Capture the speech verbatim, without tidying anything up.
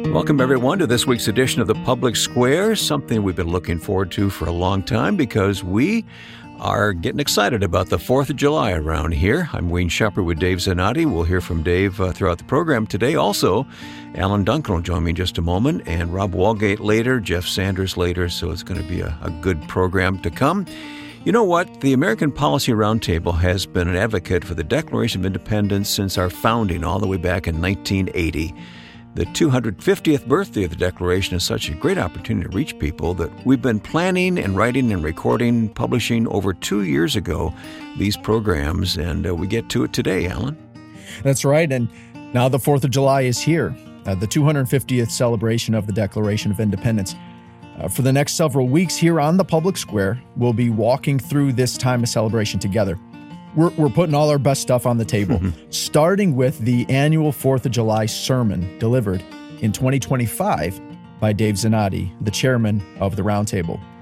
Welcome, everyone, to this week's edition of the Public Square, something we've been looking forward to for a long time because we are getting excited about the fourth of July around here. I'm Wayne Shepherd with Dave Zanotti. We'll hear from Dave uh, throughout the program today. Also, Alan Duncan will join me in just a moment, and Rob Walgate later, Jeff Sanders later, so it's going to be a, a good program to come. You know what? The American Policy Roundtable has been an advocate for the Declaration of Independence since our founding all the way back in nineteen eighty. The two hundred fiftieth birthday of the Declaration is such a great opportunity to reach people that we've been planning and writing and recording, publishing over two years ago these programs, and uh, we get to it today, Alan. That's right, and now the fourth of July is here, uh, the two hundred fiftieth celebration of the Declaration of Independence. Uh, for the next several weeks here on the Public Square, we'll be walking through this time of celebration together. We're, we're putting all our best stuff on the table, mm-hmm. starting with the annual fourth of July sermon delivered in twenty twenty-five by Dave Zanotti, the chairman of the Roundtable.